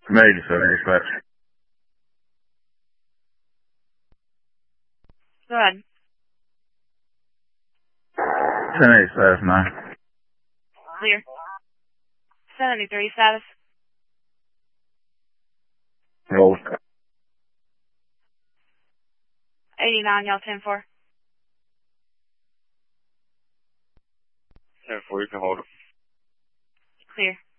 Major 7 dispatch. Go ahead. 10-8 status 9. Clear. 73 status. Roll. 89, y'all 10-4. 10-4, you can hold it. Clear.